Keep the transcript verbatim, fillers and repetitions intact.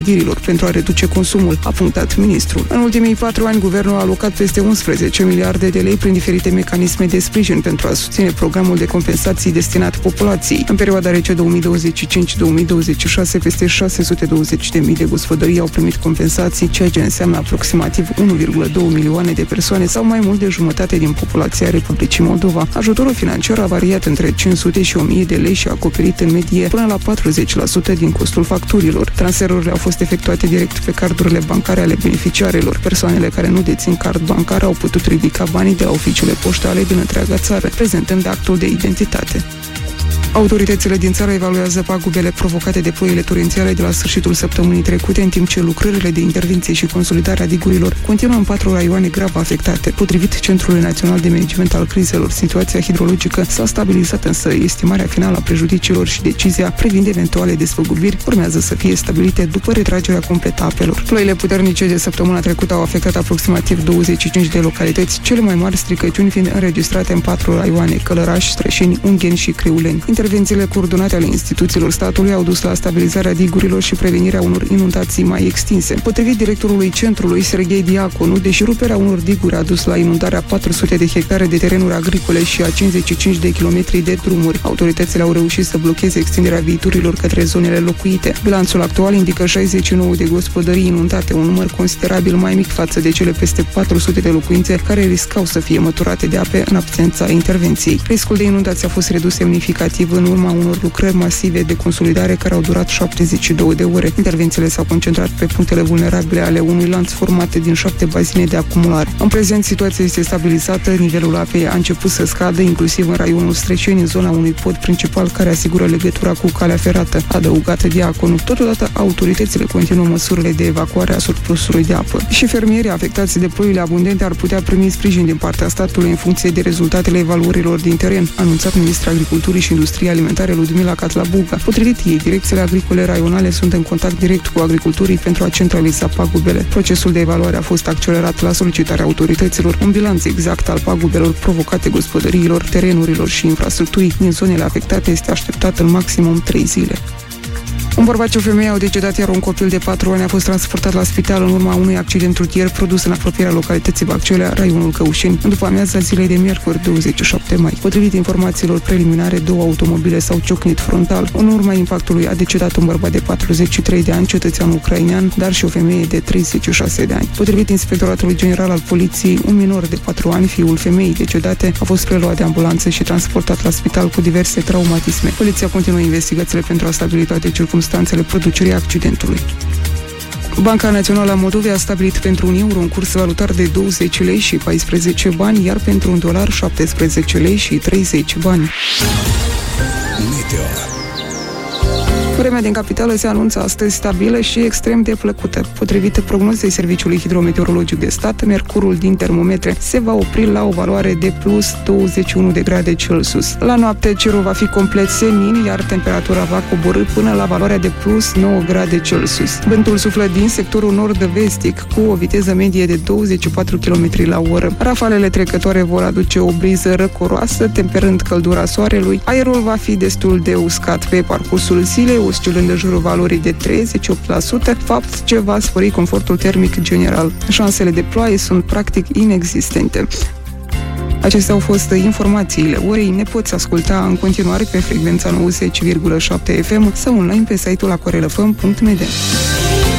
pentru a reduce consumul, a punctat ministrul. În ultimii patru ani, guvernul a alocat peste unsprezece miliarde de lei prin diferite mecanisme de sprijin pentru a susține programul de compensații destinat populației. În perioada rece două mii douăzeci și cinci două mii douăzeci și șase, peste șase sute douăzeci de mii de gospodării au primit compensații, ceea ce înseamnă aproximativ unu virgulă doi milioane de persoane sau mai mult de jumătate din populația Republicii Moldova. Ajutorul financiar a variat între cinci sute și o mie de lei și a acoperit în medie până la patruzeci la sută din costul facturilor. Transferurile au fost efectuate direct pe cardurile bancare ale beneficiarilor. Persoanele care nu dețin card bancar au putut ridica banii de la oficiile poștale din întreaga țară, prezentând actul de identitate. Autoritățile din țară evaluează pagubele provocate de ploile torențiale de la sfârșitul săptămânii trecute, în timp ce lucrările de intervenție și consolidare a digurilor continuă în patru raioane grav afectate. Potrivit Centrului Național de Management al Crizelor, situația hidrologică s-a stabilizat, însă estimarea finală a prejudiciilor și decizia privind eventuale despăgubiri urmează să fie stabilite după retragerea completă a apelor. Ploile puternice de săptămâna trecută au afectat aproximativ douăzeci și cinci de localități, cele mai mari stricăciuni fiind înregistrate în patru raioane: Călăraș, Strășeni, Ungheni și Criuleni. Intervențiile coordonate ale instituțiilor statului au dus la stabilizarea digurilor și prevenirea unor inundații mai extinse. Potrivit directorului centrului, Serghei Diaconu, deși ruperea unor diguri a dus la inundarea patru sute de hectare de terenuri agricole și a cincizeci și cinci de kilometri de drumuri, autoritățile au reușit să blocheze extinderea viiturilor către zonele locuite. Bilanțul actual indică șaizeci și nouă de gospodării inundate, un număr considerabil mai mic față de cele peste patru sute de locuințe care riscau să fie măturate de ape în absența intervenției. Riscul de inundație a fost redus semnificativ în urma unor lucrări masive de consolidare care au durat șaptezeci și două de ore. Intervențiile s-au concentrat pe punctele vulnerabile ale unui lanț format din șapte bazine de acumulare. În prezent, situația este stabilizată, nivelul apei a început să scadă, inclusiv în raionul Strășeni, în zona unui pod principal care asigură legătura cu calea ferată, adăugată Diaconu. Totodată, autoritățile continuă măsurile de evacuare a surplusului de apă. Și fermierii afectați de ploile abundente ar putea primi sprijin din partea statului în funcție de rezultatele evaluărilor din teren, a anunțat ministrul Agriculturii și Industriei Alimentare Ludmila Catlabuga. Potrivit ei, direcțiile agricole raionale sunt în contact direct cu agricultorii pentru a centraliza pagubele. Procesul de evaluare a fost accelerat la solicitarea autorităților. Un bilanț exact al pagubelor provocate gospodăriilor, terenurilor și infrastructurii din zonele afectate este așteptat în maximum trei zile. Un bărbat și o femeie au decedat, iar un copil de patru ani a fost transportat la spital în urma unui accident rutier produs în apropierea localității Baccelea, raionul Căușeni, în după amiaza zilei de miercuri, douăzeci și șapte mai. Potrivit informațiilor preliminare, două automobile s-au ciocnit frontal. În urma impactului a decedat un bărbat de patruzeci și trei de ani, cetățean ucrainean, dar și o femeie de treizeci și șase de ani. Potrivit Inspectoratului General al Poliției, un minor de patru ani, fiul femeii decedate, a fost preluat de ambulanță și transportat la spital cu diverse traumatisme. Poliția continuă investigațiile pentru a stabili toate circumstanțele producerii accidentului. Banca Națională a Moldovei a stabilit pentru un euro un curs valutar de douăzeci lei și paisprezece bani, iar pentru un dolar șaptesprezece lei și treizeci bani. Meteo. Vremea din capitală se anunță astăzi stabilă și extrem de plăcută. Potrivit prognozei Serviciului Hidrometeorologic de Stat, mercurul din termometre se va opri la o valoare de plus douăzeci și unu de grade Celsius. La noapte cerul va fi complet senin, iar temperatura va coborî până la valoarea de plus nouă grade Celsius. Vântul suflă din sectorul nord-vestic cu o viteză medie de douăzeci și patru kilometri la oră. Rafalele trecătoare vor aduce o briză răcoroasă, temperând căldura soarelui. Aerul va fi destul de uscat pe parcursul zilei, oscilând în jurul valorii de treizeci și opt la sută, fapt ce va spori confortul termic general. Șansele de ploaie sunt practic inexistente. Acestea au fost informațiile orei. Ne poți asculta în continuare pe frecvența nouăzeci virgulă șapte F M sau online pe site-ul acorelăfăm punct m d.